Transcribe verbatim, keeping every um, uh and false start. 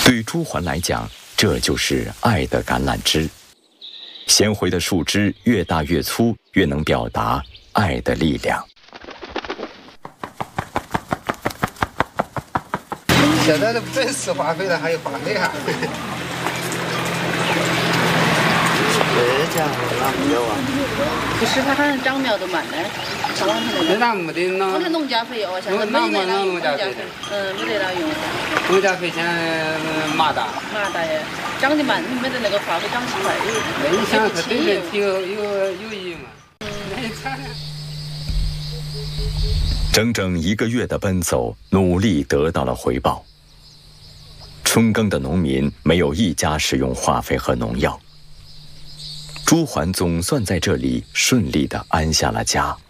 对朱鹮来讲，这就是爱的橄榄枝。纤回的树枝越大越粗，越能表达爱的力量。 现在都不准施化肥了，还有化肥哈。这家伙哪没有啊？ 不是，它好像长苗都慢嘞。上网头那个。 那没得那。 我看农家肥哦，现在没得那农家肥。嗯，没得那用。 农家肥现在麻大。 麻大耶，长得慢，没得那个化肥长得快。 那你想它对人体有有有益嘛？嗯，那惨了。 整整一个月的奔走，努力得到了回报。春耕的农民没有一家使用化肥和农药。朱鹮总算在这里顺利地安下了家。